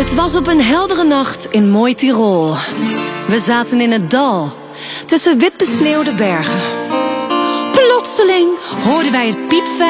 Het was op een heldere nacht in mooi Tirol. We zaten in het dal, tussen wit besneeuwde bergen. Plotseling hoorden wij het piepfijn